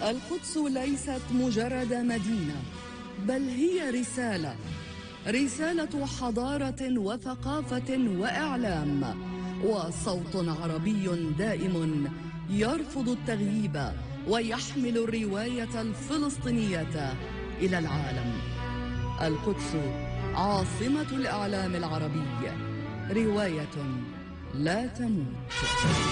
القدس ليست مجرد مدينة، بل هي رسالة حضارة وثقافة وإعلام، وصوت عربي دائم يرفض التغييب ويحمل الرواية الفلسطينية إلى العالم. القدس عاصمة الإعلام العربي، رواية لا تموت.